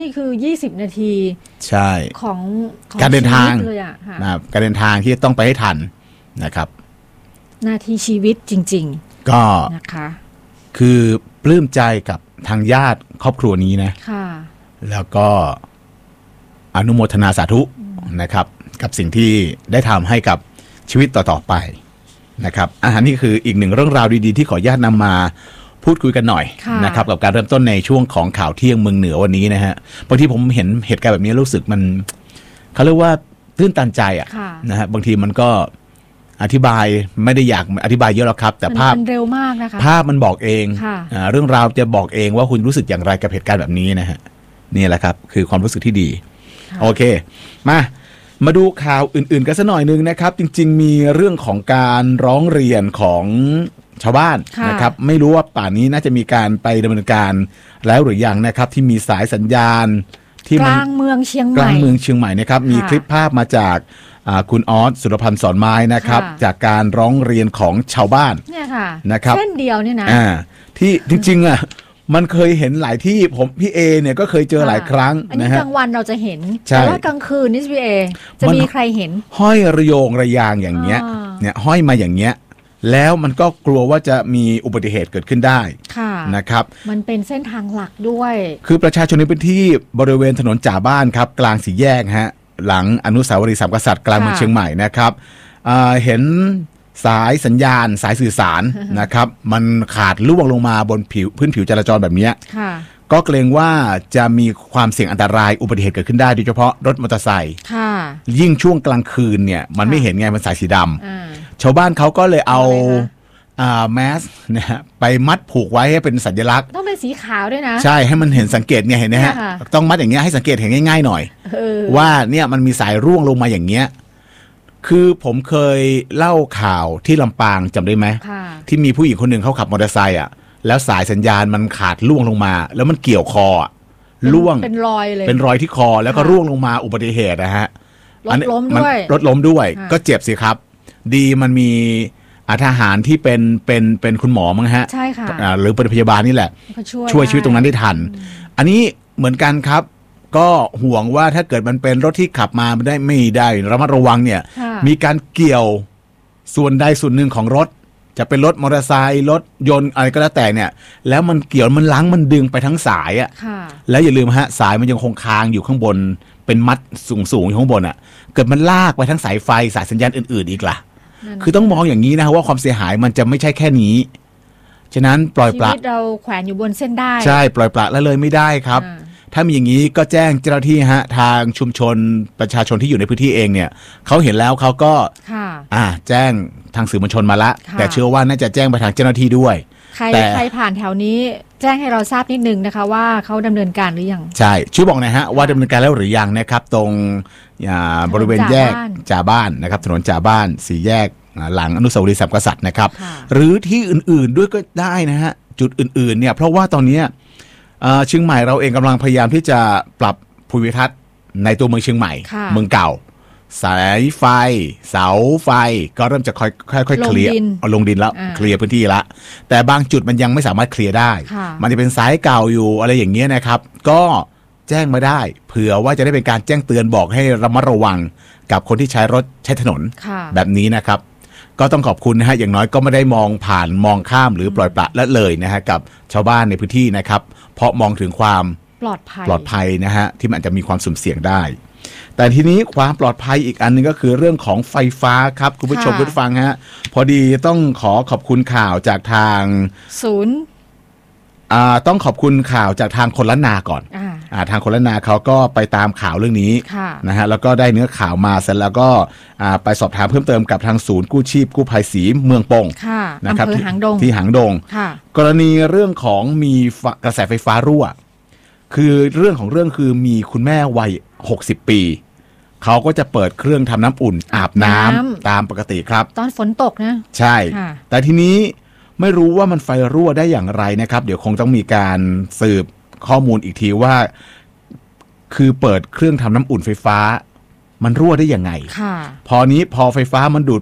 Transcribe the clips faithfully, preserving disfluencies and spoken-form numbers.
นี่คือยี่สิบนาทีใช่ของการเดินทางนะครับการเดินทางที่ต้องไปให้ทันนะครับนาทีชีวิตจริงๆก็นะคะคือปลื้มใจกับทางญาติครอบครัวนี้นะค่ะแล้วก็อนุโมทนาสาธุนะครับกับสิ่งที่ได้ทำให้กับชีวิตต่อๆไปนะครับอันนี้คืออีกหนึ่งเรื่องราวดีๆที่ขออนุญาตนำมาพูดคุยกันหน่อยนะครับกับการเริ่มต้นในช่วงของข่าวเที่ยงเมืองเหนือวันนี้นะฮะบางทีผมเห็นเหตุการณ์แบบนี้รู้สึกมันเขาเรียกว่าตื้นตันใจอ่ะนะฮะบางทีมันก็อธิบายไม่ได้อยากอธิบายเยอะหรอกครับแต่ภาพมันเร็วมากนะคะภาพมันบอกเองเรื่องราวจะบอกเองว่าคุณรู้สึกอย่างไรกับเหตุการณ์แบบนี้นะฮะนี่แหละครับคือความรู้สึกที่ดีโอเคมามาดูข่าวอื่นๆกันสักหน่อยนึงนะครับจริงๆมีเรื่องของการร้องเรียนของชาวบ้านนะครับไม่รู้ว่าป่านนี้น่าจะมีการไปดำเนินการแล้วหรือยังนะครับที่มีสายสัญญาณที่กลางเมืองเชียงใหม่กลางเมืองเชียงใหม่นะครับมีคลิปภาพมาจากคุณออสสุรพันธ์สอนไม้นะครับจากการร้องเรียนของชาวบ้านเนี่ยค่ะนะครับเส้นเดียวเนี่ยนะที่จริงๆอ่ะมันเคยเห็นหลายที่ผมพี่เอเนี่ยก็เคยเจอหลายครั้งอันนี้กลางวันเราจะเห็นแต่ว่ากลางคืนนี่พี่เอจะมีใครเห็นห้อยระโยงระยางอย่างเงี้ยเนี่ยห้อยมาอย่างเงี้ยแล้วมันก็กลัวว่าจะมีอุบัติเหตุเกิดขึ้นได้นะครับมันเป็นเส้นทางหลักด้วยคือประชาชนในพื้นที่บริเวณถนนจ่าบ้านครับกลางสี่แยกฮะหลังอนุสาวรีย์สามกษัตริย์กลางเมืองเชียงใหม่นะครับเห็นสายสัญญาณสายสื่อสารนะครับมันขาดล่วงลงมาบนผิวพื้นผิวจราจรแบบนี้ก็เกรงว่าจะมีความเสี่ยงอันตรายอุบัติเหตุเกิดขึ้นได้โดยเฉพาะรถมอเตอร์ไซค์ยิ่งช่วงกลางคืนเนี่ยมันไม่เห็นไงมันสายสีดำชาวบ้านเขาก็เลยเอาแมสนะฮะไปมัดผูกไว้ให้เป็นสัญลักษณ์ต้องเป็นสีขาวด้วยนะใช่ให้มันเห็นสังเกตเนี่ยเห็นไหมฮะต้องมัดอย่างเงี้ยให้สังเกตเห็นง่ายๆหน่อยว่าเนี่ยมันมีสายร่วงลงมาอย่างเงี้ยคือผมเคยเล่าข่าวที่ลำปางจำได้ไหมที่มีผู้หญิงคนหนึ่งเขาขับมอเตอร์ไซค์อ่ะแล้วสายสัญญาณมันขาดร่วงลงมาแล้วมันเกี่ยวคอร่วงเป็นรอยเลยเป็นรอยที่คอแล้วก็ร่วงลงมาอุบัติเหตุนะฮะรถล้มด้วยรถล้มด้วยก็เจ็บสิครับดีมันมีทหารที่เป็นเป็นเป็นคุณหมอมั้งฮะใช่ค่ะหรือเป็นพยาบาลนี่แหละช่วยชีวิตตรงนั้นได้ทันอันนี้เหมือนกันครับก็ห่วงว่าถ้าเกิดมันเป็นรถที่ขับมาไม่ได้ไม่ได้ระมัดระวังเนี่ยมีการเกี่ยวส่วนใดส่วนหนึ่งของรถจะเป็นรถมอเตอร์ไซค์รถยนต์อะไรก็แล้วแต่เนี่ยแล้วมันเกี่ยวมันล้างมันดึงไปทั้งสายอ่ะแล้วอย่าลืมฮะสายมันยังคงค้างอยู่ข้างบนเป็นมัดสูงๆอยู่ข้างบนอ่ะเกิดมันลากไปทั้งสายไฟสายสัญญาณอื่นๆอีกล่ะคือต้องมองอย่างนี้นะว่าความเสียหายมันจะไม่ใช่แค่นี้ฉะนั้นปล่อยปละชีวิตเราแขวนอยู่บนเส้นได้ใช่ปล่อยปละละเลยไม่ได้ครับถ้ามีอย่างนี้ก็แจ้งเจ้าหน้าที่ฮะทางชุมชนประชาชนที่อยู่ในพื้นที่เองเนี่ยเขาเห็นแล้วเขาก็อ่าแจ้งทางสื่อมวลชนมาละแต่เชื่อว่าน่าจะแจ้งไปทางเจ้าหน้าที่ด้วยใครใครผ่านแถวนี้แจ้งให้เราทราบนิดนึงนะคะว่าเขาดำเนินการหรือยังใช่ช่วยบอกหน่อยฮะว่าดำเนินการแล้วหรือยังนะครับตรงบริเวณแยกจ่าบ้านนะครับถนนจ่าบ้านสี่แยกหลังอนุสาวรีย์สามกษัตริย์นะครับหรือที่อื่นๆด้วยก็ได้นะฮะจุดอื่นๆเนี่ยเพราะว่าตอนนี้เชียงใหม่เราเองกำลังพยายามที่จะปรับภูมิทัศน์ในตัวเมืองเชียงใหม่เมืองเก่าสายไฟเสาไฟก็เริ่มจะค่อยค่อยเคลียร์เอาลงดินแล้วเคลียร์พื้นที่ละแต่บางจุดมันยังไม่สามารถเคลียร์ได้มันจะเป็นสายเก่าอยู่อะไรอย่างเงี้ยนะครับก็แจ้งมาได้เผื่อว่าจะได้เป็นการแจ้งเตือนบอกให้ระมัดระวังกับคนที่ใช้รถใช้ถนนแบบนี้นะครับก็ต้องขอบคุณนะฮะอย่างน้อยก็ไม่ได้มองผ่านมองข้ามหรือปล่อยปละละเลยนะฮะกับชาวบ้านในพื้นที่นะครับเพราะมองถึงความปลอดภัยปลอดภัยนะฮะที่มันอาจจะมีความสุ่มเสี่ยงได้แต่ทีนี้ความปลอดภัยอีกอันนึงก็คือเรื่องของไฟฟ้าครับคุณผู้ชมคุณผู้ฟังฮะพอดีต้องขอขอบคุณข่าวจากทางศูนย์อ่าต้องขอบคุณข่าวจากทางคนล้านนาก่อนอ่าทางคนล้านนาเขาก็ไปตามข่าวเรื่องนี้นะฮะแล้วก็ได้เนื้อข่าวมาเสร็จแล้วก็อ่าไปสอบถามเพิ่มเติมกับทางศูนย์กู้ชีพกู้ภัยศรีเมืองปงนะครับที่หางดงที่หางดงกรณีเรื่องของมีกระแสไฟฟ้ารั่วคือเรื่องของเรื่องคือมีคุณแม่วัยหกสิบปีเขาก็จะเปิดเครื่องทำน้ำอุ่นอาบน้ำตามปกติครับตอนฝนตกนะใช่แต่ทีนี้ไม่รู้ว่ามันไฟรั่วได้อย่างไรนะครับเดี๋ยวคงต้องมีการสืบข้อมูลอีกทีว่าคือเปิดเครื่องทำน้ำอุ่นไฟฟ้ามันรั่วได้ยังไงพอนี้พอไฟฟ้ามันดูดปุ๊บ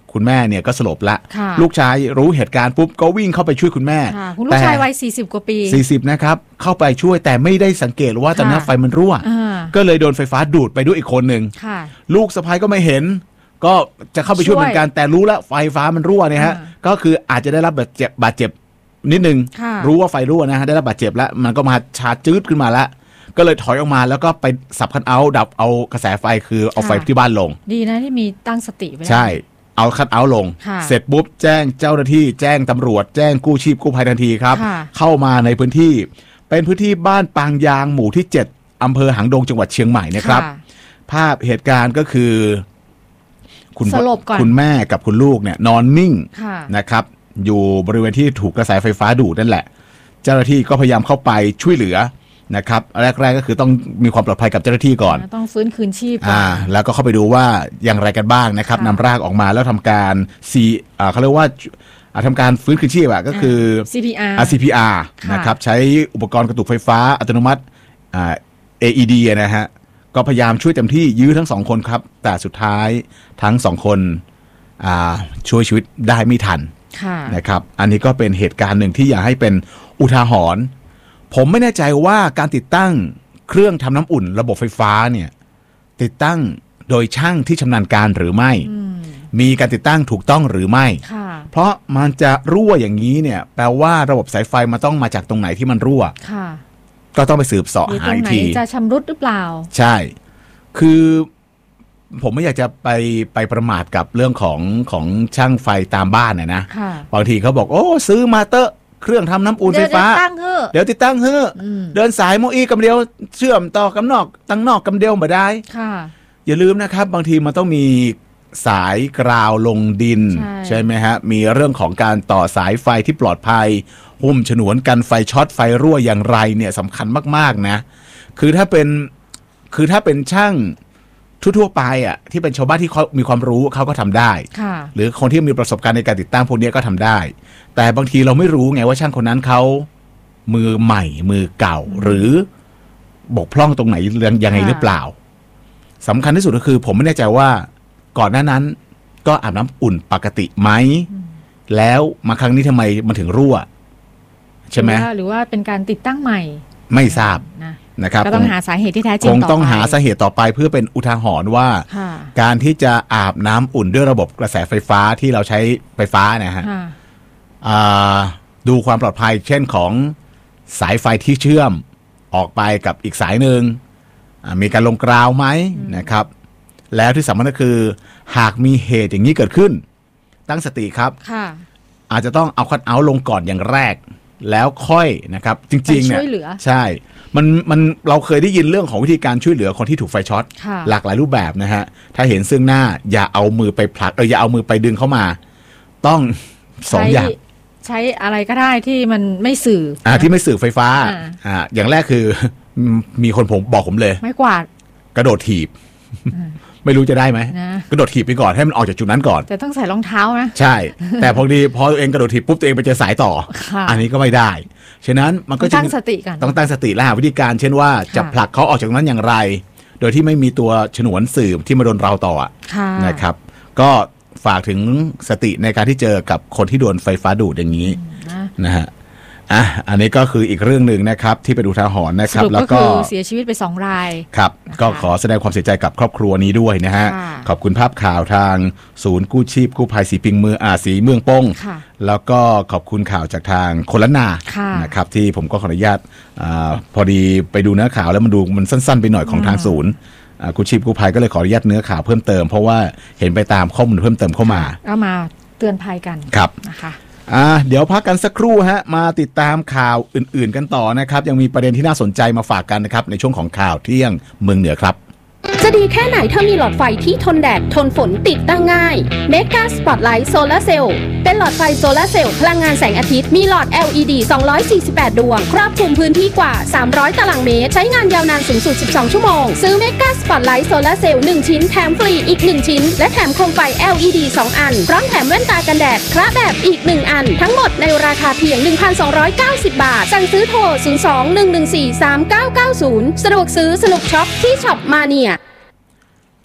คุณแม่เนี่ยก็สลบละลูกชายรู้เหตุการณ์ปุ๊บก็วิ่งเข้าไปช่วยคุณแม่คุณลูกชายวัยสี่สิบกว่าปีสี่สิบนะครับเข้าไปช่วยแต่ไม่ได้สังเกตว่าตอนนั้นไฟมันรั่วก็เลยโดนไฟฟ้าดูดไปด้วยอีกคนนึงลูกสะใภ้ก็ไม่เห็นก็จะเข้าไปช่วยเหมือนกันแต่รู้แล้วไฟฟ้ามันรั่วเนี่ยฮะก็คืออาจจะได้รับบาดเจ็บบาดเจ็บนิดนึงรู้ว่าไฟรั่วนะฮะได้รับบาดเจ็บแล้วมันก็มาชาร์จจืดขึ้นมาแล้วก็เลยถอยออกมาแล้วก็ไปสับคัทเอาท์ดับเอากระแสไฟคือเอาไฟที่บ้านลงดีนะที่มีตั้งสติไว้ใช่เอาคัทเอาท์ลงเสร็จปุ๊บแจ้งเจ้าหน้าที่แจ้งตำรวจแจ้งกู้ชีพกู้ภัยทันทีครับเข้ามาในพื้นที่เป็นพื้นที่บ้านปางยางหมู่ที่เจ็ดอำเภอหางดงจังหวัดเชียงใหม่นะครับภาพเหตุการณ์ก็คือคุณคุณแม่กับคุณลูกเนี่ยนอนนิ่งนะครับอยู่บริเวณที่ถูกกระแสไฟฟ้าดูดนั่นแหละเจ้าหน้าที่ก็พยายามเข้าไปช่วยเหลือนะครับแรกๆก็คือต้องมีความปลอดภัยกับเจ้าหน้าที่ก่อนต้องฟื้นคืนชีพอ่าแล้วก็เข้าไปดูว่าอย่างไรกันบ้างนะครับนำร่างออกมาแล้วทำการซีอ่าเขาเรียกว่าทำการฟื้นคืนชีพอะก็คือซี พี อาร์ซี พี อาร์ นะครับใช้อุปกรณ์กระตุกไฟฟ้าอัตโนมัติอ่า เอ อี ดี นะฮะก็พยายามช่วยเต็มที่ยื้อทั้งสองคนครับแต่สุดท้ายทั้งสองคนอ่าช่วยชีวิตได้ไม่ทันนะครับอันนี้ก็เป็นเหตุการณ์หนึ่งที่อยากให้เป็นอุทาหรณ์ผมไม่แน่ใจว่าการติดตั้งเครื่องทำน้ำอุ่นระบบไฟฟ้าเนี่ยติดตั้งโดยช่างที่ชำนาญการหรือไม่มีการติดตั้งถูกต้องหรือไม่เพราะมันจะรั่วอย่างนี้เนี่ยแปลว่าระบบสายไฟมันต้องมาจากตรงไหนที่มันรั่วก็ต้องไปสืบเสาะหาอีกทีจะชำรุดหรือเปล่าใช่คือผมไม่อยากจะไปไปประมาทกับเรื่องของของช่างไฟตามบ้านนะนะบางทีเขาบอกโอ้ซื้อมาเตอะเครื่องทำน้ำอุ่นไฟฟ้าเดี๋ยวติดตั้งเฮ้อเดินสายโมอีกำเดียวเชื่อมต่อกำนอกตั้งนอกกำเดียวมาได้อย่าลืมนะครับบางทีมันต้องมีสายกราวลงดินใช่ไหมฮะมีเรื่องของการต่อสายไฟที่ปลอดภัยหุ้มฉนวนกันไฟช็อตไฟรั่วอย่างไรเนี่ยสำคัญมากๆนะคือถ้าเป็นคือถ้าเป็นช่างทั่วๆไปอ่ะที่เป็นชาวบ้านที่เขามีความรู้เขาก็ทำได้หรือคนที่มีประสบการณ์ในการติดตั้งพวกนี้ก็ทำได้แต่บางทีเราไม่รู้ไงว่าช่างคนนั้นเขามือใหม่มือเก่าหรือบกพร่องตรงไหนยังไงหรือเปล่าสำคัญที่สุดก็คือผมไม่แน่ใจว่าก่อนหน้านั้นก็อาบน้ำอุ่นปกติไหมแล้วมาครั้งนี้ทำไมมันถึงรั่วใช่ไหมหรือว่าเป็นการติดตั้งใหม่ไม่ทราบนะนะครับก็ต้องหาสาเหตุที่แท้จริงคงต้องหาสาเหตุต่อไปเพื่อเป็นอุทาหรณ์ว่าการที่จะอาบน้ำอุ่นด้วยระบบกระแสไฟฟ้าที่เราใช้ไฟฟ้านะฮะดูความปลอดภัยเช่นของสายไฟที่เชื่อมออกไปกับอีกสายหนึ่งมีการลงกราวไหมนะครับแล้วที่สำคัญก็คือหากมีเหตุอย่างนี้เกิดขึ้นตั้งสติครับอาจจะต้องเอาคัทเอาท์ลงก่อนอย่างแรกแล้วค่อยนะครับจริงๆเนี่ยใช่มันมันเราเคยได้ยินเรื่องของวิธีการช่วยเหลือคนที่ถูกไฟช็อตหลากหลายรูปแบบนะฮะถ้าเห็นซึ่งหน้าอย่าเอามือไปผลักเอออย่าเอามือไปดึงเข้ามาต้องสองอย่างใช้อะไรก็ได้ที่มันไม่สื่ออ่าที่ไม่สื่อไฟฟ้าอ่าอย่างแรกคือมีคนผมบอกผมเลยไม่กวาดกระโดดถีบไม่รู้จะได้ไหมกระโดดถีบไปก่อนให้มันออกจากจุดนั้นก่อนแต่ต้องใส่รองเท้านะใช่แต่พอดีพอตัวเองกระโดดถีบปุ๊บตัวเองไปเจอสายต่ออันนี้ก็ไม่ได้ฉะนั้นมันก็ต้องตั้งสติกันต้องตั้งสติและหาวิธีการเช่นว่าจะผลักเขาออกจากนั้นอย่างไรโดยที่ไม่มีตัวฉนวนสื่อที่มาโดนเราต่อนะครับก็ฝากถึงสติในการที่เจอกับคนที่โดนไฟฟ้าดูดอย่างนี้นะฮะอ่ะอันนี้ก็คืออีกเรื่องหนึ่งนะครับที่เป็นอุทาหรณ์นะครับแล้วก็เสียชีวิตไปสองรายครับก็ขอแสดงความเสียใจกับครอบครัวนี้ด้วยนะฮะขอบคุณภาพข่าวทางศูนย์กู้ชีพกู้ภัยสีปิงเมืองอ่าสีเมืองป้งแล้วก็ขอบคุณข่าวจากทางคนละนานะครับที่ผมก็ขออนุญาตอ่าพอดีไปดูเนื้อข่าวแล้วมันดูมันสั้นๆไปหน่อยของทางศูนย์กู้ชีพกู้ภัยก็เลยขออนุญาตเนื้อข่าวเพิ่มเติมเพราะว่าเห็นไปตามข้อมูลเพิ่มเติมเข้ามาเอามาเตือนภัยกันครับนะคะอ่าเดี๋ยวพักกันสักครู่ฮะมาติดตามข่าวอื่นๆกันต่อนะครับยังมีประเด็นที่น่าสนใจมาฝากกันนะครับในช่วงของข่าวเที่ยงเมืองเหนือครับจะดีแค่ไหนถ้ามีหลอดไฟที่ทนแดดทนฝนติดตั้งง่าย Mega Spotlight Solar Cell เป็นหลอดไฟโซลาร์เซลล์พลังงานแสงอาทิตย์มีหลอด แอล อี ดี สองร้อยสี่สิบแปด ดวงครอบคลุมพื้นที่กว่าสามร้อยตารางเมตรใช้งานยาวนานสูงสุดสิบสองชั่วโมงซื้อ Mega Spotlight Solar Cell หนึ่งชิ้นแถมฟรีอีกหนึ่งชิ้นและแถมโคมไฟ แอล อี ดี สองอันพร้อมแถมแว่นตากันแดดคละแบบอีกหนึ่งอันทั้งหมดในราคาเพียง หนึ่งพันสองร้อยเก้าสิบ บาทสั่งซื้อโทรศูนย์ สอง หนึ่ง หนึ่ง สี่ สาม เก้า เก้า ศูนย์สะดวกซื้อสนุกช็อปที่ช็อปมาเนีย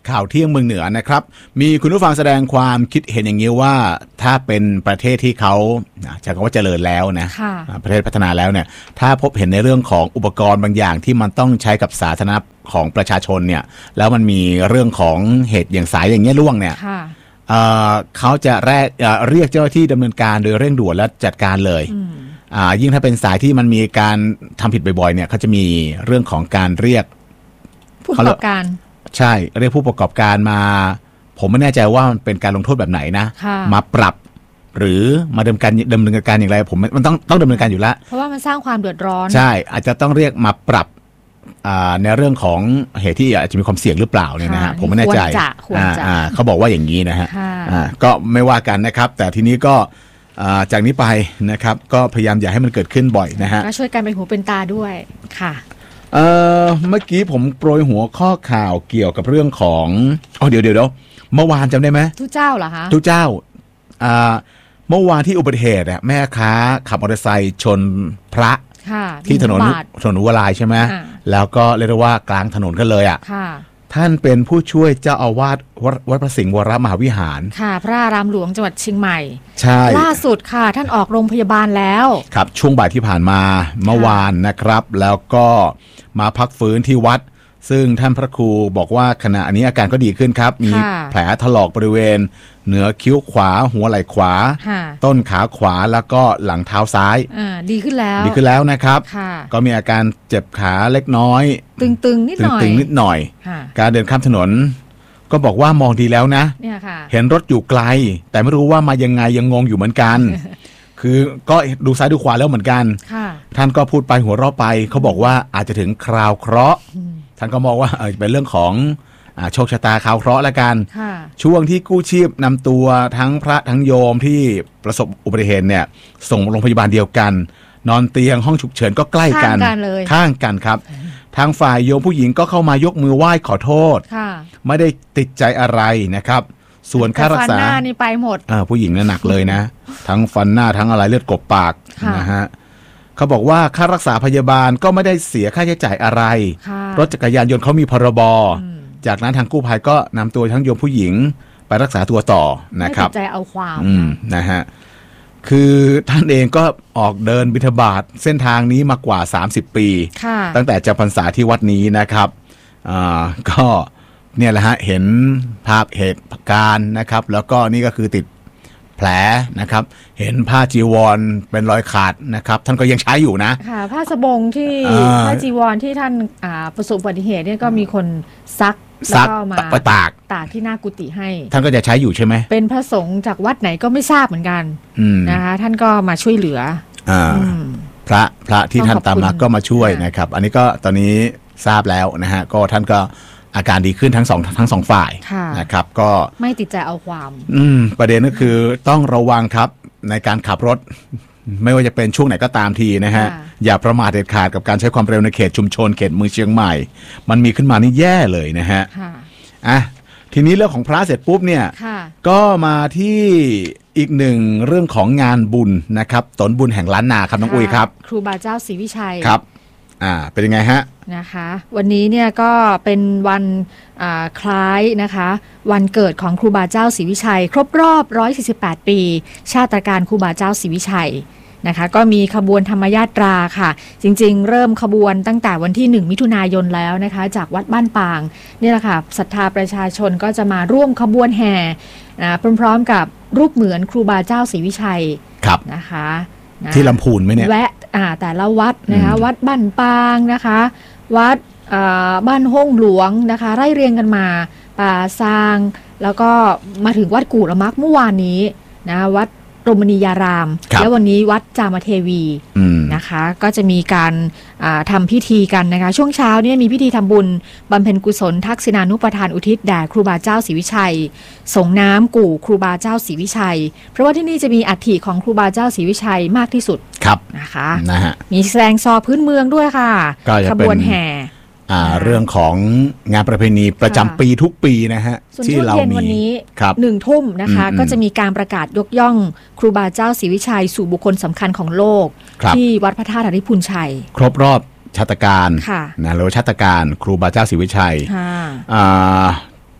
ข่าวเที่ยงเมืองเหนือนะครับมีคุณผู้ฟังแสดงความคิดเห็นอย่างนี้ว่าถ้าเป็นประเทศที่เขาจะคำว่าเจริญแล้วนะประเทศพัฒนาแล้วเนี่ยถ้าพบเห็นในเรื่องของอุปกรณ์บางอย่างที่มันต้องใช้กับสาธารณะของประชาชนเนี่ยแล้วมันมีเรื่องของเหตุอย่างสายอย่างเงี้ยล่วงเนี่ยเอ่อเขาจะแรกเอ่อเรียกเจ้าหน้าที่ดำเนินการโดยเร่งด่วนและจัดการเลยอ่ายิ่งถ้าเป็นสายที่มันมีการทำผิดบ่อยๆเนี่ยเขาจะมีเรื่องของการเรียกผู้ประกอบการใช่เรียกผู้ประกอบการมาผมไม่แน่ใจว่ามันเป็นการลงโทษแบบไหนนะมาปรับหรือมาดำเนินการดำเนินการอย่างไรผมมันต้องต้องดำเนินการอยู่แล้วเพราะว่ามันสร้างความเดือดร้อนใช่อาจจะต้องเรียกมาปรับในเรื่องของเหตุที่อาจจะมีความเสี่ยงหรือเปล่าเนี่ยนะฮะผมไม่แน่ใจเขาบอกว่าอย่างนี้นะฮะก็ไม่ว่ากันนะครับแต่ทีนี้ก็จากนี้ไปนะครับก็พยายามอย่าให้มันเกิดขึ้นบ่อยนะฮะก็ช่วยกันเป็นหูเป็นตาด้วยค่ะเอ่อเมื่อกี้ผมโปรยหัวข้อข่าวเกี่ยวกับเรื่องของอ๋อเดี๋ยวเดี๋ยวเมื่อวานจำได้ไหมทุเจ้าเหรอคะทุเจ้าอ่าเมื่อวานที่อุบัติเหตุแม่ค้าขับมอเตอร์ไซค์ชนพระที่ถนนถนนอุบลายใช่ไหมแล้วก็เรียกว่ากลางถนนกันเลยอ่ะท่านเป็นผู้ช่วยเจ้าอาวาสวัดพระสิงห์วรมหาวิหารค่ะพระอารามหลวงจังหวัดเชียงใหม่ใช่ล่าสุดค่ะท่านออกโรงพยาบาลแล้วครับช่วงบ่ายที่ผ่านมาเมื่อวานนะครับแล้วก็มาพักฟื้นที่วัดซึ่งท่านพระครูบอกว่าขณะนี้อาการก็ดีขึ้นครับมีแผลถลอกบริเวณเหนือคิ้วขวาหัวไหล่ขวาต้นขาขวาแล้วก็หลังเท้าซ้ายดีขึ้นแล้วดีขึ้นแล้วนะครับก็มีอาการเจ็บขาเล็กน้อยตึงๆนิดหน่อยตึงๆนิดหน่อยการเดินข้ามถนนก็บอกว่ามองดีแล้วนะเห็นรถอยู่ไกลแต่ไม่รู้ว่ามายังไงยังงงอยู่เหมือนกันคือก็ดูซ้ายดูขวาแล้วเหมือนกันท่านก็พูดไปหัวเราะไปเขาบอกว่าอาจจะถึงคราวเคราะห์ท่านก็มองว่าเออเป็นเรื่องของโชคชะตาคราวเคราะห์ละกันช่วงที่กู้ชีพนำตัวทั้งพระทั้งโยมที่ประสบอุบัติเหตุเนี่ยส่งโรงพยาบาลเดียวกันนอนเตียงห้องฉุกเฉินก็ใกล้กันข้างกันครับทางฝ่ายโยมผู้หญิงก็เข้ามายกมือไหว้ขอโทษไม่ได้ติดใจอะไรนะครับส่วนค่ารักษาฟันหน้านี่ไปหมดผู้หญิงน่ะหนักเลยนะทั้งฟันหน้าทั้งอะไรเลือดกบปากนะฮะเขาบอกว่าค่ารักษาพยาบาลก็ไม่ได้เสียค่าใช้จ่ายอะไรรถจักรยานยนต์เขามีพรบจากนั้นทางกู้ภัยก็นำตัวทั้งโยมผู้หญิงไปรักษาตัวต่อนะครับไม่ติดใจเอาความนะฮะคือท่านเองก็ออกเดินบิณฑบาตเส้นทางนี้มากว่าสามสิบปีตั้งแต่จำพรรษาที่วัดนี้นะครับอ่าก็เนี่ยแหละฮะเห็นภาพเหตุการณ์นะครับแล้วก็นี่ก็คือติดแผลนะครับเห็นผ้าจีวรเป็นรอยขาดนะครับท่านก็ยังใช้อยู่นะค่ะผ้าสบงที่ผ้าจีวรที่ท่านประสบอุบัติเหตุเนี่ยก็มีคนซักแล้วก็มาไปตากตากที่หน้ากุฏิให้ท่านก็จะใช้อยู่ใช่ไหมเป็นพระสงฆ์จากวัดไหนก็ไม่ทราบเหมือนกันนะคะท่านก็มาช่วยเหลือพระพระที่ท่านตามมาก็มาช่วยนะครับอันนี้ก็ตอนนี้ทราบแล้วนะฮะก็ท่านก็อาการดีขึ้นทั้งสองทั้งสองฝ่ายนะครับก็ไม่ติดใจเอาความอืมประเด็นก็คือต้องระวังครับในการขับรถไม่ว่าจะเป็นช่วงไหนก็ตามทีนะฮะอย่าประมาทเด็ดขาดกับการใช้ความเร็วในเขตชุมชนเขตเมืองเชียงใหม่มันมีขึ้นมานี่แย่เลยนะฮะอ่ะทีนี้เรื่องของพระเสร็จปุ๊บเนี่ยก็มาที่อีกหนึ่งเรื่องของงานบุญนะครับตนบุญแห่งล้านนาครับน้องอุ้ยครับครูบาเจ้าศรีวิชัยครับอ่าเป็นยังไงฮะนะคะวันนี้เนี่ยก็เป็นวันคล้ายนะคะวันเกิดของครูบาเจ้าศรีวิชัยครบรอบหนึ่งร้อยสี่สิบแปดปีชาตการครูบาเจ้าศรีวิชัยนะคะก็มีขบวนธรรมยาตราค่ะจริงๆเริ่มขบวนตั้งแต่วันที่หนึ่งมิถุนายนแล้วนะคะจากวัดบ้านปางนี่แหละค่ะศรัทธาประชาชนก็จะมาร่วมขบวนแห่นะพร้อมๆกับรูปเหมือนครูบาเจ้าศรีวิชัยนะคะที่ลำพูนไหมเนี่ยแวะแต่ละวัดนะคะวัดบ้านปางนะคะวัดบ้านห้องหลวงนะคะไล่เรียงกันมาป่าซางแล้วก็มาถึงวัดกู่ละมักเมื่อวานนี้นะวัดรมณียารามแล้ววันนี้วัดจามเทวีนะคะก็จะมีการทำพิธีกันนะคะช่วงเช้าเนี่ยมีพิธีทำบุญบำเพ็ญกุศลทักษิณานุปทานอุทิศแด่ครูบาเจ้าศรีวิชัยส่งน้ำกู่ครูบาเจ้าศรีวิชัยเพราะว่าที่นี่จะมีอัฐิของครูบาเจ้าศรีวิชัยมากที่สุดนะคะนะฮะมีแสดงซอพื้นเมืองด้วยค่ะขบวนแห่เรื่องของงานประเพณีประจำปีทุกปีนะฮะที่เรามีวันนี้หนึ่งทุ่มนะคะก็จะมีการประกาศยกย่องครูบาเจ้าศรีวิชัยสู่บุคคลสำคัญของโลกที่วัดพระธาตุอริพุนชัยครบรอบชาตการนะหรือชาตการครูบาเจ้าศรีวิชัย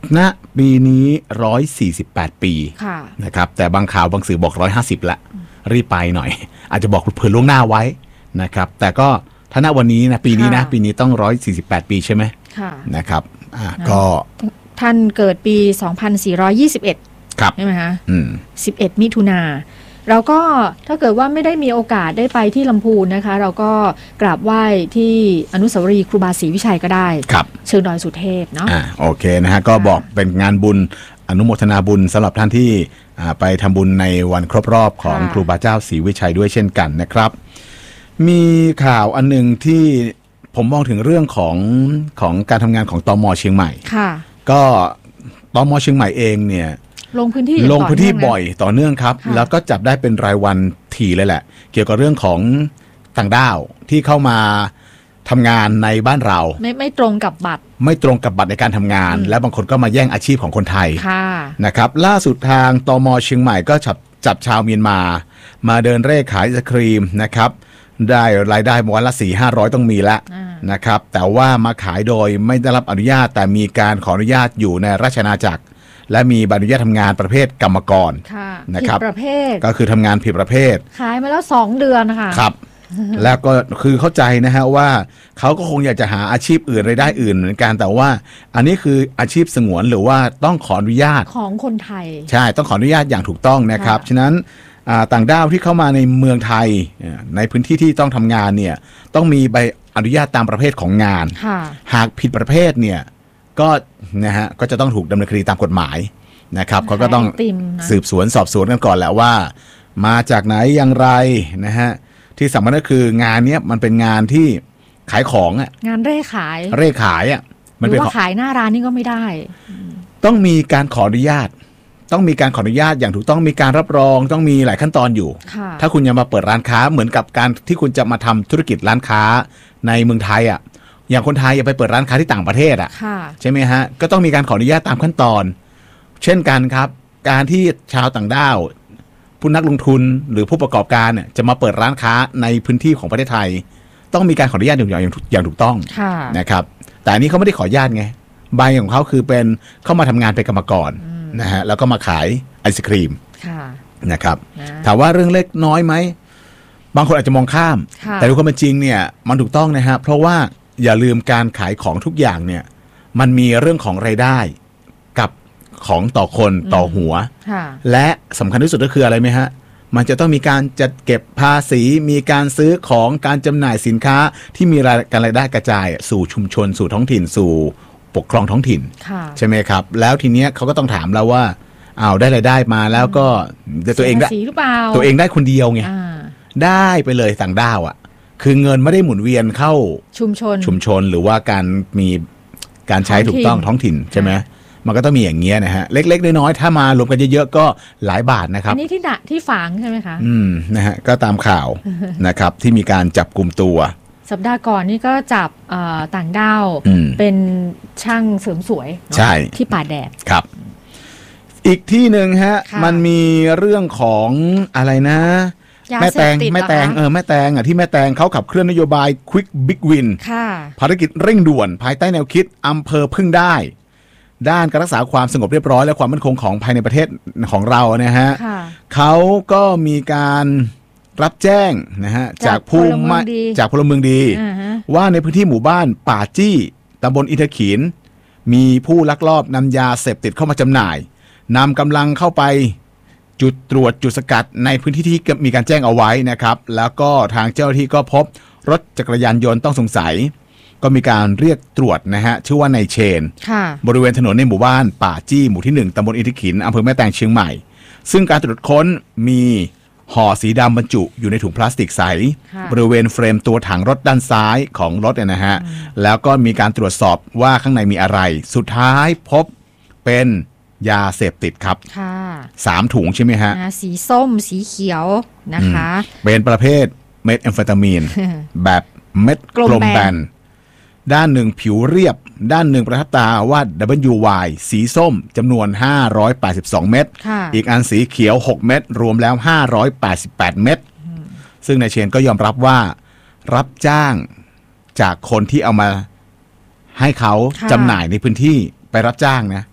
ณปีนี้หนึ่งร้อยสี่สิบแปดปีนะครับแต่บางข่าวบางสื่อบอกหนึ่งร้อยห้าสิบละรีบไปหน่อยอาจจะบอกเผื่อล่วงหน้าไว้นะครับแต่ก็ถ้าณวันนี้นะปีนี้นะปีนี้ต้องหนึ่งร้อยสี่สิบแปดปีใช่ไหมนะครับอ่าก็ท่านเกิดปีสองพันสี่ร้อยยี่สิบเอ็ดครับใช่ไหมคะอืมสิบเอ็ดมิถุนาเราก็ถ้าเกิดว่าไม่ได้มีโอกาสได้ไปที่ลำพูนนะคะเราก็กราบไหว้ที่อนุสาวรีย์ครูบาศรีวิชัยก็ได้ครับเชิงดอยสุเทพเนาะอ่าโอเคนะฮะก็บอกเป็นงานบุญอนุโมทนาบุญสำหรับท่านที่ไปทำบุญในวันครบรอบของครูบาเจ้าศรีวิชัยด้วยเช่นกันนะครับมีข่าวอันนึงที่ผมมองถึงเรื่องของของการทำงานของตม.เชียงใหม่ค่ะก็ตม.เชียงใหม่เองเนี่ยลงพื้นที่ลงพื้นที่บ่อยต่อเนื่องครับแล้วก็จับได้เป็นรายวันถี่เลยแหละเกี่ยวกับเรื่องของต่างด้าวที่เข้ามาทำงานในบ้านเราไม่ไม่ตรงกับบัตรไม่ตรงกับบัตรในการทำงานและบางคนก็มาแย่งอาชีพของคนไทยนะครับล่าสุดทางตม.เชียงใหม่ก็จับจับชาวเมียนมามาเดินเร่ขายไอศครีมนะครับได้รายได้วันละสี่ห้าร้อยต้องมีแล้วนะครับแต่ว่ามาขายโดยไม่ได้รับอนุญาตแต่มีการขออนุญาตอยู่ในราชอาณาจักรและมีใบอนุญาตทำงานประเภทกรรมกรนะครับผิดประเภทก็คือทำงานผิดประเภทขายมาแล้วสองเดือนนะคะครับแล้วก็คือเข้าใจนะฮะว่าเขาก็คงอยากจะหาอาชีพอื่นรายได้อื่นเหมือนกันแต่ว่าอันนี้คืออาชีพสงวนหรือว่าต้องขออนุญาตของคนไทยใช่ต้องขออนุญาตอย่างถูกต้องนะครับฉะนั้นต่างด้าวที่เข้ามาในเมืองไทยในพื้นที่ที่ต้องทำงานเนี่ยต้องมีใบอนุญาตตามประเภทของงานหากผิดประเภทเนี่ยก็นะฮะก็จะต้องถูกดำเนินคดีตามกฎหมายนะครับเขาก็ต้องสืบสวนสอบสวนกันก่อนแหละว่ามาจากไหนอย่างไรนะฮะที่สำคัญก็คืองานนี้มันเป็นงานที่ขายของอ่ะงานเร่ขายเร่ขายอ่ะมันเป็นว่าขายหน้าร้านนี่ก็ไม่ได้ต้องมีการขออนุญาตต้องมีการขออนุญาตอย่างถูกต้องมีการรับรองต้องมีหลายขั้นตอนอยู่ถ้าคุณจะมาเปิดร้านค้าเหมือนกับการที่คุณจะมาทำธุรกิจร้านค้าในเมืองไทยอ่ะอย่างคนไทยอย่าไปเปิดร้านค้าที่ต่างประเทศอ่ะใช่ไหมฮะก็ต้องมีการขออนุญาตตามขั้นตอนเช่นกันครับการที่ชาวต่างด้าวผู้นักลงทุนหรือผู้ประกอบการเนี่ยจะมาเปิดร้านค้าในพื้นที่ของประเทศไทยต้องมีการขออนุญาตอย่างอย่างอย่างถูกต้องนะครับแต่อันนี้เขาไม่ได้ขออนุญาตไงใบของเขาคือเป็นเข้ามาทำงานเป็นกรรมกรนะฮะแล้วก็มาขายไอศครีมนะครับถามว่าเรื่องเล็กน้อยไหมบางคนอาจจะมองข้ามแต่ดูความเป็นจริงเนี่ยมันถูกต้องนะฮะเพราะว่าอย่าลืมการขายของทุกอย่างเนี่ยมันมีเรื่องของรายได้กับของต่อคนต่อหัวและสำคัญที่สุดก็คืออะไรไหมฮะมันจะต้องมีการจัดเก็บภาษีมีการซื้อของการจำหน่ายสินค้าที่มีการรายได้กระจายสู่ชุมชนสู่ท้องถิ่นสู่ปกครองท้องถิ่นใช่ไหมครับแล้วทีเนี้ยเขาก็ต้องถามเราว่าอ้าวได้รายได้มาแล้วก็ตัวเองได้ตัวเองได้คนเดียวไงได้ไปเลยต่างด้าวอ่ะคือเงินไม่ได้หมุนเวียนเข้าชุมชนชุมชนหรือว่าการมีการใช้ถูกต้องท้องถิ่นใช่ไหมมันก็ต้องมีอย่างเงี้ยนะฮะเล็กๆน้อยๆถ้ามารวมกันเยอะๆก็หลายบาทนะครับอันนี้ที่ดะที่ฝางใช่ไหมคะอืมนะฮะก็ตามข่าว นะครับที่มีการจับกลุ่มตัวสัปดาห์ก่อนนี่ก็จับต่างด้าวเป็นช่างเสริมสวยใช่ที่ป่าแดดครับอีกที่หนึ่งฮะมันมีเรื่องของอะไรนะแม่แตงแม่แตงเออแม่แตงอ่ะที่แม่แตงเขาขับเคลื่อนนโยบาย Quick Big Win ภารกิจเร่งด่วนภายใต้แนวคิดอำเภอพึ่งได้ด้านการรักษาความสงบเรียบร้อยและความมั่นคงของภายในประเทศของเรานะฮะเขาก็มีการรับแจ้งนะฮะจากผู้มาจากพลเมืองดีว่าในพื้นที่หมู่บ้านป่าจี้ตำบลอินทขีนมีผู้ลักลอบนำยาเสพติดเข้ามาจำหน่ายนำกำลังเข้าไปจุดตรวจจุดสกัดในพื้นที่ที่มีการแจ้งเอาไว้นะครับแล้วก็ทางเจ้าหน้าที่ก็พบรถจักรยานยนต์ต้องสงสัยก็มีการเรียกตรวจนะฮะชื่อว่านายเชนบริเวณถนนในหมู่บ้านป่าจี้หมู่ที่หนึ่งตำบลอินทขีนอำเภอแม่แตงเชียงใหม่ซึ่งการตรวจค้นมีห่อสีดำบรรจุอยู่ในถุงพลาสติกใสบริเวณเฟรมตัวถังรถด้านซ้ายของรถเนี่ยนะฮะแล้วก็มีการตรวจสอบว่าข้างในมีอะไรสุดท้ายพบเป็นยาเสพติดครับสามถุงใช่ไหมฮะสีส้มสีเขียวนะคะเป็นประเภทเม็ดแอมเฟตามีนแบบเม็ดกลมแบนด้านหนึ่งผิวเรียบด้านหนึ่งประทับตาว่า ดับเบิลยู วาย สีส้มจำนวนห้าร้อยแปดสิบสองเม็ดอีกอันสีเขียวหกเม็ดรวมแล้วห้าร้อยแปดสิบแปดเม็ดซึ่งนายเชนก็ยอมรับว่ารับจ้างจากคนที่เอามาให้เขาจำหน่ายในพื้นที่ไปรับจ้างนะ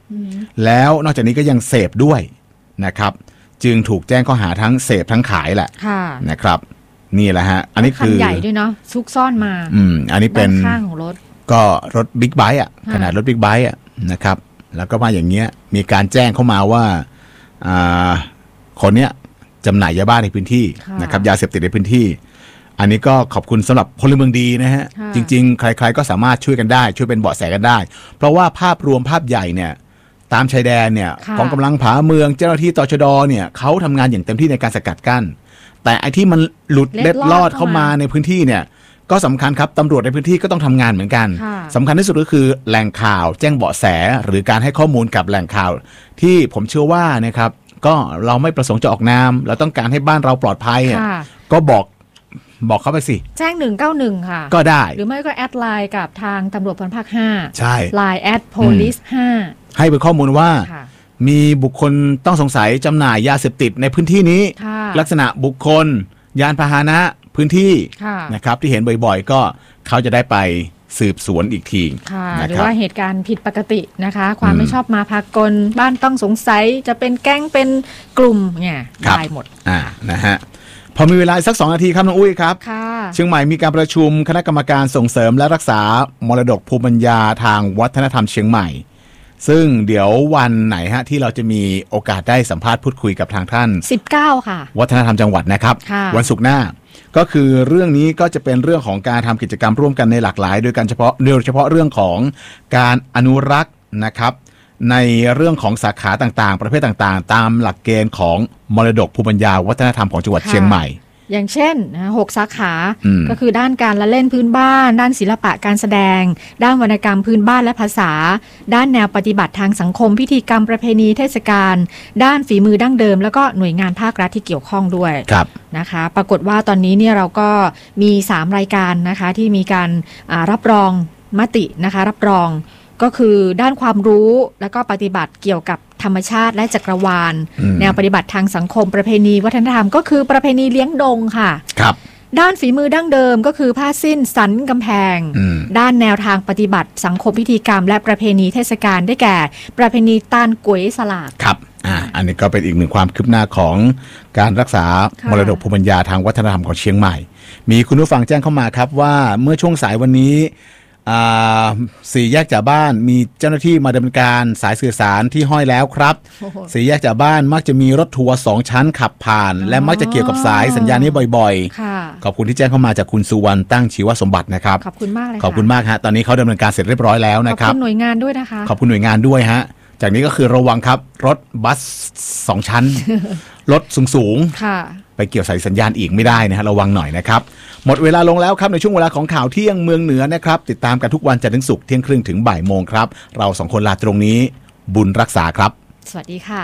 แล้วนอกจากนี้ก็ยังเสพด้วยนะครับจึงถูกแจ้งข้อหาทั้งเสพทั้งขายแหละนะครับนี่แหละฮะอันนี้คือคันใหญ่ด้วยเนาะซุกซ่อนมาอืมอันนี้เป็นข้างของรถก็รถบิ๊กไบค์อ่ะขนาดรถบิ๊กไบค์อ่ะนะครับแล้วก็มาอย่างเงี้ยมีการแจ้งเข้ามาว่าอ่าคนเนี้ยจำหน่ายยาบ้าในพื้นที่นะครับยาเสพติดในพื้นที่อันนี้ก็ขอบคุณสำหรับพลเมืองดีนะฮะจริงๆใครๆก็สามารถช่วยกันได้ช่วยเป็นเบาะแสกันได้เพราะว่าภาพรวมภาพใหญ่เนี่ยตามชายแดนเนี่ยกองกำลังผาเมืองเจ้าหน้าที่ตชดเนี่ยเขาทำงานอย่างเต็มที่ในการสกัดกั้นแต่ไอ้ที่มันหลุดเล็ดลอดเข้ามาในพื้นที่เนี่ยก็สำคัญครับตำรวจในพื้นที่ก็ต้องทำงานเหมือนกันสำคัญที่สุดก็คือแหล่งข่าวแจ้งเบาะแสหรือการให้ข้อมูลกับแหล่งข่าวที่ผมเชื่อว่านะครับก็เราไม่ประสงค์จะออกนามเราต้องการให้บ้านเราปลอดภัยก็บอกบอกเขาไปสิแจ้งหนึ่งเก้าหนึ่งค่ะก็ได้หรือไม่ก็แอดไลน์กับทางตำรวจภูธรภาคห้าใช่ไลน์แอด police ห้าให้เป็นข้อมูลว่ามีบุคคลต้องสงสัยจำหน่ายยาเสพติดในพื้นที่นี้ลักษณะบุคคลยานพาหนะพื้นที่นะครับที่เห็นบ่อยๆก็เขาจะได้ไปสืบสวนอีกทีหรือว่าเหตุการณ์ผิดปกตินะคะความไม่ชอบมาพากลบ้านต้องสงสัยจะเป็นแก๊งเป็นกลุ่มเนี่ยได้หมดอ่านะฮะพอมีเวลาสักสองนาทีครับน้องอุ้ยครับเชียงใหม่มีการประชุมคณะกรรมการส่งเสริมและรักษามรดกภูมิปัญญาทางวัฒนธรรมเชียงใหม่ซึ่งเดี๋ยววันไหนฮะที่เราจะมีโอกาสได้สัมภาษณ์พูดคุยกับทางท่านสิบเก้าค่ะวัฒนธรรมจังหวัดนะครับวันศุกร์หน้าก็คือเรื่องนี้ก็จะเป็นเรื่องของการทำกิจกรรมร่วมกันในหลากหลายโดยการเฉพาะโดยเฉพาะเรื่องของการอนุรักษ์นะครับในเรื่องของสาขาต่างๆประเภทต่างๆตามหลักเกณฑ์ของมรดกภูมิปัญญาวัฒนธรรมของจังหวัดเชียงใหม่อย่างเช่นหกสาขาก็คือด้านการละเล่นพื้นบ้านด้านศิลปะการแสดงด้านวรรณกรรมพื้นบ้านและภาษาด้านแนวปฏิบัติทางสังคมพิธีกรรมประเพณีเทศกาลด้านฝีมือดั้งเดิมแล้วก็หน่วยงานภาครัฐที่เกี่ยวข้องด้วยนะคะปรากฏว่าตอนนี้เนี่ยเราก็มีสามรายการนะคะที่มีการรับรองมตินะคะรับรองก็คือด้านความรู้แล้วก็ปฏิบัติเกี่ยวกับธรรมชาติและจักรวาลแนวปฏิบัติทางสังคมประเพณีวัฒนธรรมก็คือประเพณีเลี้ยงดงค่ะครับด้านฝีมือดั้งเดิมก็คือผ้าสิ้นสันกำแพงด้านแนวทางปฏิบัติสังคมพิธีกรรมและประเพณีเทศกาลได้แก่ประเพณีตาลก๋วยสลากครับอ่าอันนี้ก็เป็นอีกหนึ่งความคืบหน้าของการรักษามรดกภูมิปัญญาทางวัฒนธรรมของเชียงใหม่มีคุณผู้ฟังแจ้งเข้ามาครับว่าเมื่อช่วงสายวันนี้สี่แยกจากบ้านมีเจ้าหน้าที่มาดำเนินการสายสื่อสารที่ห้อยแล้วครับสี่แยกจากบ้านมักจะมีรถทัวร์สองชั้นขับผ่านและมักจะเกี่ยวกับสายสัญญาณนี้บ่อยๆขอบคุณที่แจ้งเข้ามาจากคุณสุวรรณตั้งชีวสมบัตินะครับขอบคุณมากเลยขอบคุณมากฮะตอนนี้เขาดำเนินการเสร็จเรียบร้อยแล้วนะครับขอบคุณหน่วยงานด้วยนะคะขอบคุณหน่วยงานด้วยฮะจากนี้ก็คือระวังครับรถบัสสองชั้นรถสูงๆไปเกี่ยวสายสัญญาณอีกไม่ได้นะฮะระวังหน่อยนะครับหมดเวลาลงแล้วครับในช่วงเวลาของข่าวเที่ยงเมืองเหนือนะครับติดตามกันทุกวันจันทร์ถึงศุกร์เที่ยงครึ่งถึงบ่ายโมงครับเราสองคนลาตรงนี้บุญรักษาครับสวัสดีค่ะ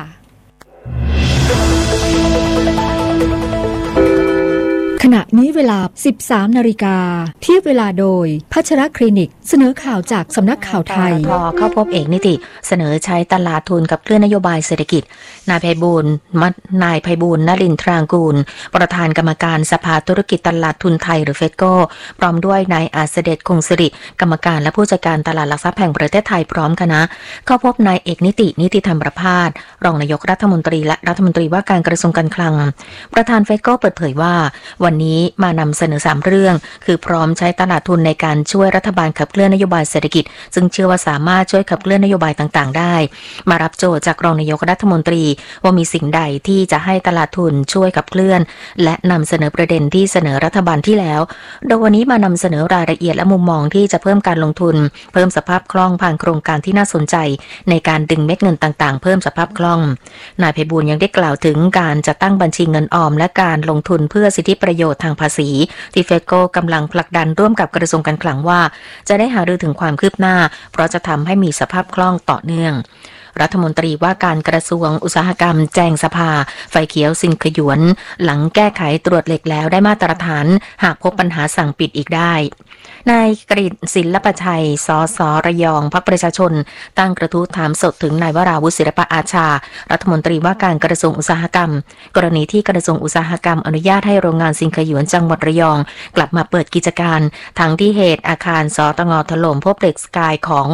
ขณะนี้เวลา สิบสามนาฬิกาเทียบเวลาโดยพัชรคลินิกเสนอข่าวจากสำนักข่าวไทยพอเข้าพบเอกนิติเสนอใช้ตลาดทุนกับเคลื่อนนโยบายเศรษฐกิจนายไพบูลย์นายไพบูลย์นรินทรางกูลประธานกรรมการสภาธุรกิจตลาดทุนไทยหรือเฟดโก้พร้อมด้วยนายอาเสด็จคงสิริกรรมการและผู้จัดการตลาดหลักทรัพย์แห่งประเทศไทยพร้อมคณะเข้าพบนายเอกนิตินิติธรรมประภาสรองนายกรัฐมนตรีและรัฐมนตรีว่าการกระทรวงการคลังประธานเฟดโก้เปิดเผยว่าวันนี้มานำเสนอสามเรื่องคือพร้อมใช้ตลาดทุนในการช่วยรัฐบาลขับเคลื่อนนโยบายเศรษฐกิจซึ่งเชื่อว่าสามารถช่วยขับเคลื่อนนโยบายต่างๆได้มารับโจทย์จากรองนายกรัฐมนตรีว่ามีสิ่งใดที่จะให้ตลาดทุนช่วยขับเคลื่อนและนำเสนอประเด็นที่เสนอรัฐบาลที่แล้วโดยวันนี้มานำเสนอรายละเอียดและมุมมองที่จะเพิ่มการลงทุนเพิ่มสภาพคล่องผ่านโครงการที่น่าสนใจในการดึงเม็ดเงินต่างๆเพิ่มสภาพคล่องนายไพบูลย์ยังได้กล่าวถึงการจะตั้งบัญชีเงินออมและการลงทุนเพื่อสิทธิประโยชน์ทางภาษีที่เฟดโก้กำลังผลักดันร่วมกับกระทรวงการคลังว่าจะได้หารือถึงความคืบหน้าเพราะจะทำให้มีสภาพคล่องต่อเนื่องรัฐมนตรีว่าการกระทรวงอุตสาหกรรมแจ้งสภาไฟเขียวซินขยวนหลังแก้ไขตรวจเหล็กแล้วได้มาตรฐานหากพบปัญหาสั่งปิดอีกได้นายกฤษศิลปชัยสสระยองพรรคประชาชนตั้งกระทู้ถามสดถึงนายวราวุฒิศิลปอาชารัฐมนตรีว่าการกระทรวงอุตสาหกรรมกรณีที่กระทรวงอุตสาหกรรมอนุญาตให้โรงงานซินขยวนจังหวัดระยองกลับมาเปิดกิจการทั้งที่เหตุอาคารสตงถล่มพบเหล็กสกายของโรง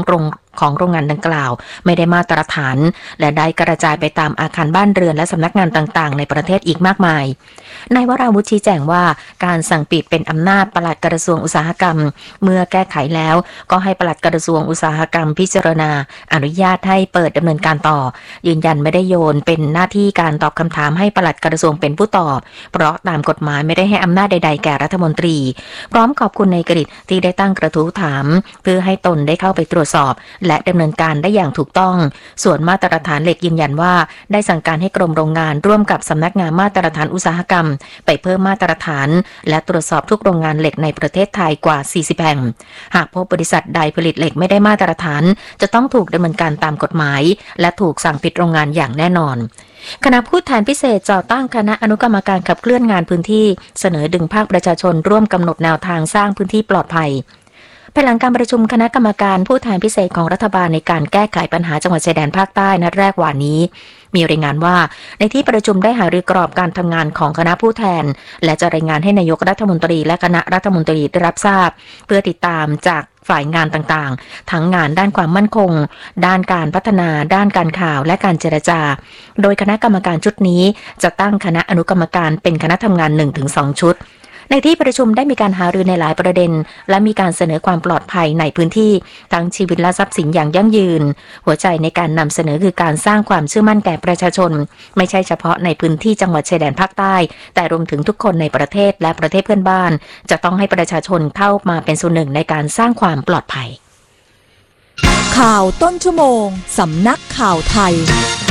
ของโรงงานดังกล่าวไม่ได้มาตรฐานและได้กระจายไปตามอาคารบ้านเรือนและสำนักงานต่างๆในประเทศอีกมากมายนายวราวุฒิชี้แจงว่าการสั่งปิดเป็นอำนาจปลัดกระทรวงอุตสาหกรรมเมื่อแก้ไขแล้วก็ให้ปลัดกระทรวงอุตสาหกรรมพิจารณาอนุญาตให้เปิดดำเนินการต่อยืนยันไม่ได้โยนเป็นหน้าที่การตอบคำถามให้ปลัดกระทรวงเป็นผู้ตอบเพราะตามกฎหมายไม่ได้ให้อำนาจใดๆแก่รัฐมนตรีพร้อมขอบคุณนายกฤษที่ได้ตั้งกระทู้ถามเพื่อให้ตนได้เข้าไปตรวจสอบและดำเนินการได้อย่างถูกต้องส่วนมาตรฐานเหล็กยืนยันว่าได้สั่งการให้กรมโรงงานร่วมกับสำนักงานมาตรฐานอุตสาหกรรมไปเพิ่มมาตรฐานและตรวจสอบทุกโรงงานเหล็กในประเทศไทยกว่าสี่สิบแห่งหากพบบริษัทใดผลิตเหล็กไม่ได้มาตรฐานจะต้องถูกดำเนินการตามกฎหมายและถูกสั่งปิดโรงงานอย่างแน่นอนคณะผู้แทนพิเศษจัดตั้งคณะอนุกรรมการขับเคลื่อนงานพื้นที่เสนอดึงภาคประชาชนร่วมกำหนดแนวทางสร้างพื้นที่ปลอดภัยภายหลังการประชุมคณะกรรมการผู้แทนพิเศษของรัฐบาลในการแก้ไขปัญหาจังหวัดชายแดนภาคใต้นัดแรกวันนี้มีรายงานว่าในที่ประชุมได้หารือกรอบการทำงานของคณะผู้แทนและจะรายงานให้นายกรัฐมนตรีและคณะรัฐมนตรีได้รับทราบเพื่อติดตามจากฝ่ายงานต่างๆทั้งงานด้านความมั่นคงด้านการพัฒนาด้านการข่าวและการเจรจาโดยคณะกรรมการชุดนี้จะตั้งคณะอนุกรรมการเป็นคณะทำงาน หนึ่งถึงสอง ชุดในที่ประชุมได้มีการหารือในหลายประเด็นและมีการเสนอความปลอดภัยในพื้นที่ทั้งชีวิตและทรัพย์สินอย่างยั่งยืนหัวใจในการนำเสนอคือการสร้างความเชื่อมั่นแก่ประชาชนไม่ใช่เฉพาะในพื้นที่จังหวัดชายแดนภาคใต้แต่รวมถึงทุกคนในประเทศและประเทศเพื่อนบ้านจะต้องให้ประชาชนเข้ามาเป็นส่วนหนึ่งในการสร้างความปลอดภัยข่าวต้นชั่วโมงสำนักข่าวไทย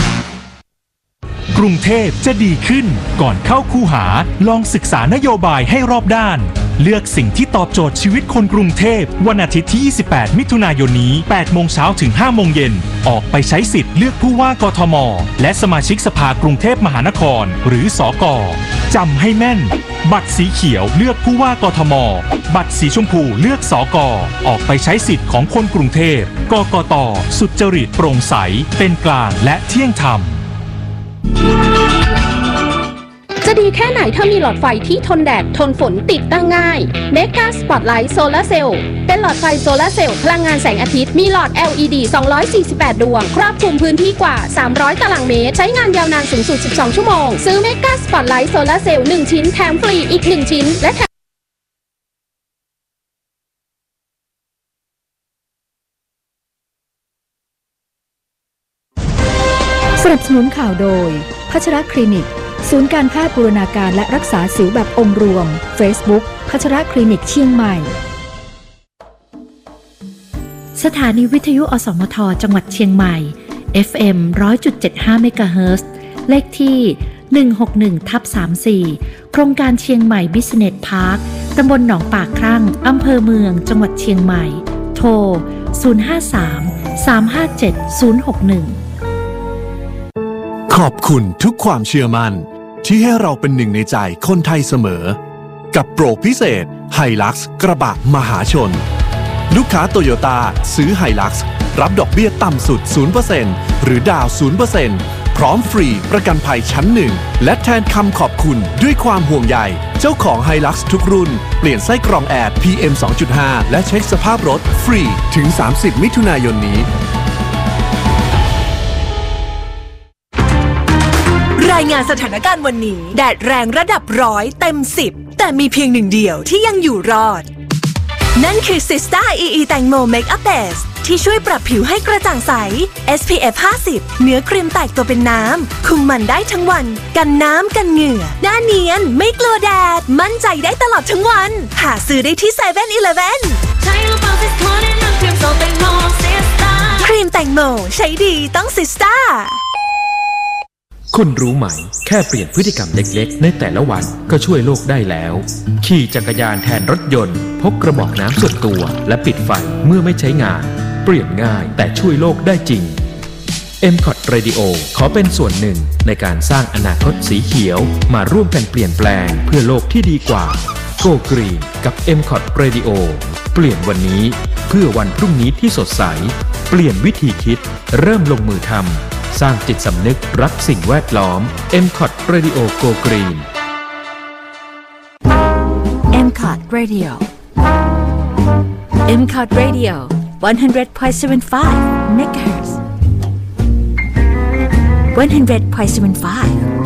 กรุงเทพจะดีขึ้นก่อนเข้าคูหาลองศึกษานโยบายให้รอบด้านเลือกสิ่งที่ตอบโจทย์ชีวิตคนกรุงเทพวันอาทิตย์ที่ยี่สิบแปดมิถุนายนนี้แปดโมงเช้าถึงห้าโมงเย็นออกไปใช้สิทธิ์เลือกผู้ว่ากทมและสมาชิกสภากรุงเทพมหานครหรือสก.จำให้แม่นบัตรสีเขียวเลือกผู้ว่ากทมบัตรสีชมพูเลือกสก.ออกไปใช้สิทธิ์ของคนกรุงเทพกกต.สุจริตโปร่งใสเป็นกลางและเที่ยงธรรมจะดีแค่ไหนถ้ามีหลอดไฟที่ทนแดดทนฝนติดตั้งง่าย Mega Spotlight Solar Cell เป็นหลอดไฟโซลาร์เซลล์พลังงานแสงอาทิตย์มีหลอด แอล อี ดี สองร้อยสี่สิบแปด ดวงครอบคลุมพื้นที่กว่าสามร้อยตารางเมตรใช้งานยาวนานสูงสุดสิบสองชั่วโมงซื้อ Mega Spotlight Solar Cell หนึ่งชิ้นแถมฟรีอีกหนึ่งชิ้นและสนับสนุนข่าวโดยพัชรคลินิกศูนย์การแพทย์บูรณาการและรักษาสิวแบบองค์รวม Facebook พัชรคลินิกเชียงใหม่สถานีวิทยุอสมทจังหวัดเชียงใหม่ เอฟ เอ็ม หนึ่งร้อยจุดเจ็ดห้า เมกะเฮิรตซ์เลขที่ หนึ่งหกหนึ่งทับสามสี่ โครงการเชียงใหม่บิสเนสพาร์คตำบลหนองปากครั่งอำเภอเมืองจังหวัดเชียงใหม่โทรศูนย์ ห้า สาม สาม ห้า เจ็ด ศูนย์ หก หนึ่งขอบคุณทุกความเชื่อมั่นที่ให้เราเป็นหนึ่งในใจคนไทยเสมอกับโปรพิเศษ Hilux กระบะมหาชนลูกค้าโตโยต้าซื้อ Hilux รับดอกเบี้ยต่ำสุด ศูนย์เปอร์เซ็นต์ หรือดาว ศูนย์เปอร์เซ็นต์ พร้อมฟรีประกันภัยชั้นหนึ่งและแทนคำขอบคุณด้วยความห่วงใยเจ้าของ Hilux ทุกรุ่นเปลี่ยนไส้กรองแอร์ พี เอ็ม สองจุดห้า และเช็คสภาพรถฟรีถึงสามสิบมิถุนายนนี้รายงานสถานการณ์วันนี้แดดแรงระดับร้อยเต็มสิบแต่มีเพียงหนึ่งเดียวที่ยังอยู่รอดนั่นคือ Sista อี อี แตงโม Makeup Base ที่ช่วยปรับผิวให้กระจ่างใส เอส พี เอฟ ห้าสิบ เนื้อครีมแตกตัวเป็นน้ำคุมมันได้ทั้งวันกันน้ำกันเหงื่อหน้าเนียนไม่กลัวแดดมั่นใจได้ตลอดทั้งวันหาซื้อได้ที่เซเว่นอีเลฟเว่นครีมแตงโมใช้ดีต้อง Sista คุณรู้ไหมแค่เปลี่ยนพฤติกรรมเล็กๆในแต่ละวันก็ช่วยโลกได้แล้วขี่จักรยานแทนรถยนต์พกกระบอกน้ำส่วนตัวและปิดไฟเมื่อไม่ใช้งานเปลี่ยนง่ายแต่ช่วยโลกได้จริง เอ็ม คอท Radio ขอเป็นส่วนหนึ่งในการสร้างอนาคตสีเขียวมาร่วมกันเปลี่ยนแปลงเพื่อโลกที่ดีกว่า Go Green กับ เอ็ม คอท Radio เปลี่ยนวันนี้เพื่อวันพรุ่งนี้ที่สดใสเปลี่ยนวิธีคิดเริ่มลงมือทำสร้างจิตสำนึกรักสิ่งแวดล้อม เอ็ม คอท Radio Go Green เอ็ม คอท Radio เอ็ม คอท Radio one hundred point seven five megahertz one hundred point seven five